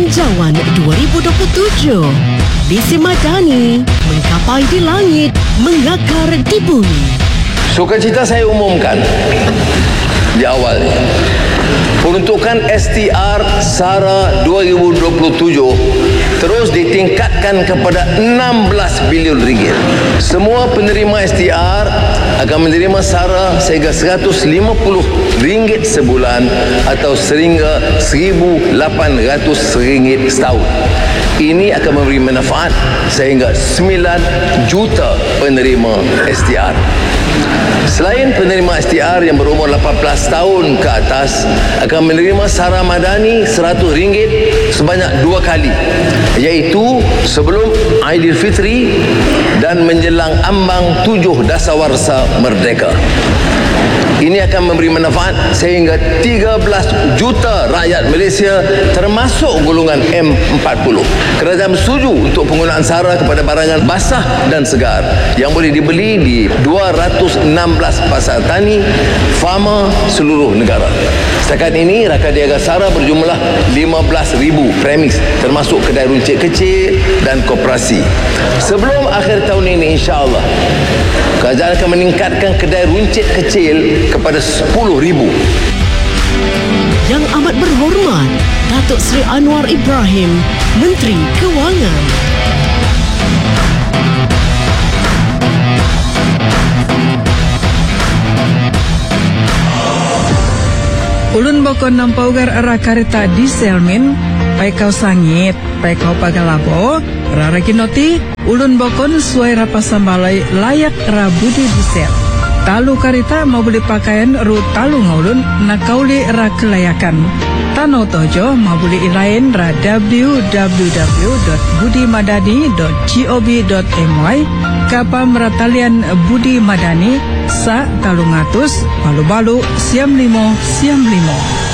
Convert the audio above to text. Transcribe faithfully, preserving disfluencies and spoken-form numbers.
Belanjawan dua ribu dua puluh tujuh. Bisi Madani mengkapai di langit, mengakar di bumi. Sukacita saya umumkan di awal ni. Peruntukan S T R SARA dua ribu dua puluh tujuh terus ditingkatkan kepada enam belas bilion ringgit. Semua penerima S T R akan menerima SARA sehingga seratus lima puluh ringgit sebulan atau sehingga seribu lapan ratus ringgit setahun. Ini akan memberi manfaat sehingga sembilan juta penerima S T R. Selain penerima S T R yang berumur lapan belas tahun ke atas akan menerima SARA Madani seratus ringgit sebanyak dua kali, iaitu sebelum Aidilfitri dan menjelang ambang tujuh Dasawarsa Merdeka. Ini akan memberi manfaat sehingga tiga belas juta rakyat Malaysia termasuk golongan M empat puluh. Kerajaan bersetuju untuk penggunaan SARA kepada barangan basah dan segar yang boleh dibeli di dua ratus enam belas pasar tani farma seluruh negara. Setakat ini rakan niaga SARA berjumlah lima belas ribu premis termasuk kedai runcit kecil dan koperasi. Sebelum akhir tahun ini insya-Allah kerajaan akan meningkatkan kedai runcit kecil kepada sepuluh ribu. Yang amat berhormat Datuk Seri Anwar Ibrahim, Menteri Kewangan. Ulun bokon nampaugar arah karita di Selmin, pai kau sangit, pai kau pagalabo, rara kinoti, ulun bokon suai rapasambalai layak rabudi di sel. Talu karita mau beli pakaian ru talu ngulun nakauli ra kelayakan. Tano tojo mau beli ilain ra w w w dot budi madani dot gob dot my kapam ratalian Budi Madani sa talungatus balu-balu siam limo siam limo.